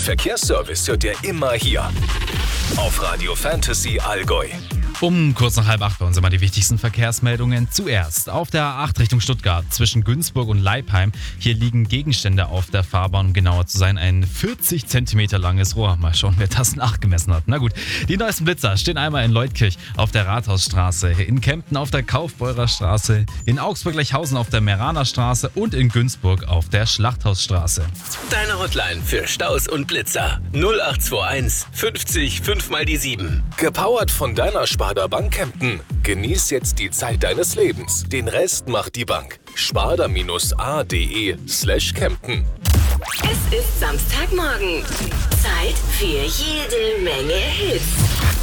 Verkehrsservice hört ihr immer hier. Auf Radio Fantasy Allgäu. Um kurz nach 7:30 bei uns immer die wichtigsten Verkehrsmeldungen. Zuerst auf der A8 Richtung Stuttgart zwischen Günzburg und Leipheim. Hier liegen Gegenstände auf der Fahrbahn, um genauer zu sein. Ein 40 cm langes Rohr. Mal schauen, wer das nachgemessen hat. Na gut, die neuesten Blitzer stehen einmal in Leutkirch auf der Rathausstraße, in Kempten auf der Kaufbeurer Straße, in Augsburg-Lechhausen auf der Meraner Straße und in Günzburg auf der Schlachthausstraße. Deine Hotline für Staus und Blitzer 0821 50 5 mal die 7. Gepowert von deiner Sparda Bank Kempten. Genieß jetzt die Zeit deines Lebens. Den Rest macht die Bank. sparda-a.de/Kempten. Es ist Samstagmorgen. Zeit für jede Menge Hits.